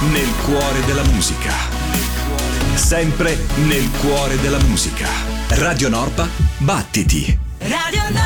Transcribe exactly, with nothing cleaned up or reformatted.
nel cuore della musica. Sempre nel cuore della musica. Radio Norpa, battiti. Radio Norpa.